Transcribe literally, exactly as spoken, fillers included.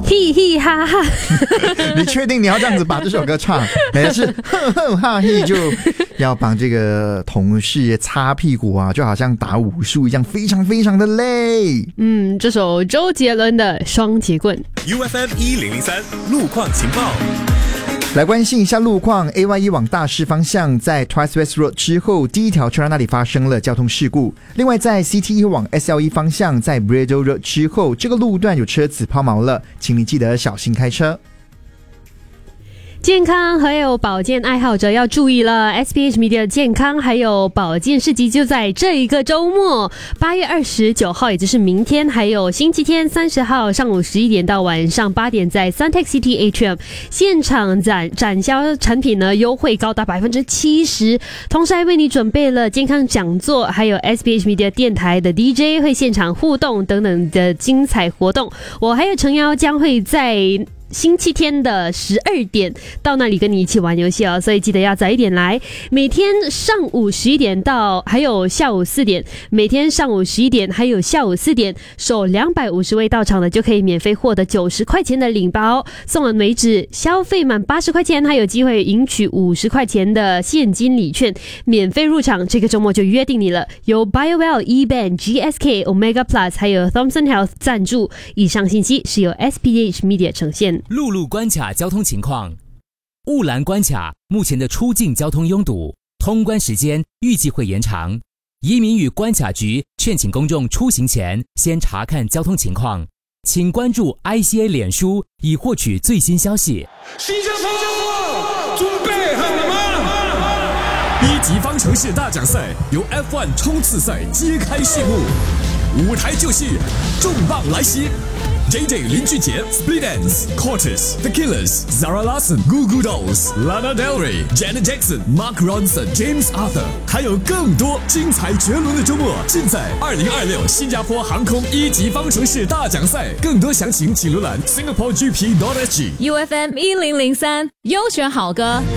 嘻嘻哈哈。 你确定你要这样子把这首歌唱？还是哼哼哈嘿就要帮这个同事擦屁股啊，就好像打武术一样，非常非常的累。 嗯，这首周杰伦的《双截棍》。 U F M 一零零三路况情报。 来关心一下路况 ，A Y 一往大市方向在 Twice West Road 之后，第一条车道那里发生了交通事故。另外，在 C T 一往 S L 一方向在 Bredo Road 之后，这个路段有车子抛锚了，请你记得小心开车。 健康还有保健爱好者要注意了 ，S B H Media 健康还有保健市集就在这一个周末，八月二十九号，也就是明天，还有星期天三十号上午十一点到晚上八点，在 Suntec City Atrium 现场展展销产品呢，优惠高达百分之七十，同时还为你准备了健康讲座，还有 S B H Media 电台的 D J 会现场互动等等的精彩活动。我还有诚邀将会在星期天的十二点到那里跟你一起玩游戏哦，所以记得要早一点来。每天上午十一点到还有下午四点，每天上午十一点还有下午四点，首两百五十位到场的就可以免费获得九十块钱的领包，送完为止。消费满八十块钱还有机会赢取五十块钱的现金礼券，免费入场。这个周末就约定你了。由 BioWell、eBand、G S K、Omega Plus 还有 Thomson Health 赞助。以上信息是由 S B H Media 呈现。 陆路关卡交通情况：雾兰关卡目前的出境交通拥堵，通关时间预计会延长。移民与关卡局劝请公众出行前先查看交通情况，请关注 I C A 脸书以获取最新消息。 新加坡，准备好了吗？ 一级方程式大奖赛由 F 一 冲刺赛揭开序幕，舞台就是重磅来袭。J J 林俊杰 Split Enz、Cortez The Killers、Zara Larsson、Goo Goo Dolls、Lana Del Rey、Janet Jackson、Mark Ronson、James Arthur， 还有更多精彩绝伦的周末，尽在二零二六新加坡航空一级方程式大奖赛。更多详情请浏览 Singapore G P dot S G。 U F M 一零零三优选好歌。